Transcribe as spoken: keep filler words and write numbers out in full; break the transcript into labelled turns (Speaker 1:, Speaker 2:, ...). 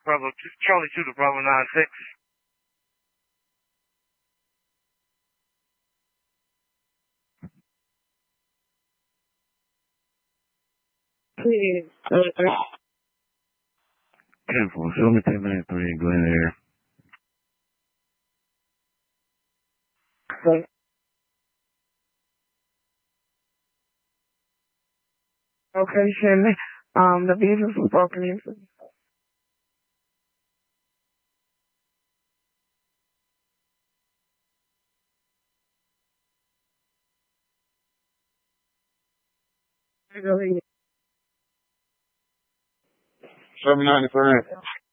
Speaker 1: Bravo two, Charlie two to Bravo nine six.
Speaker 2: Please.
Speaker 3: Careful, show me ten minutes three and go in there.
Speaker 2: Okay. Location, um, the visas was broken into.
Speaker 3: seven ninety-three.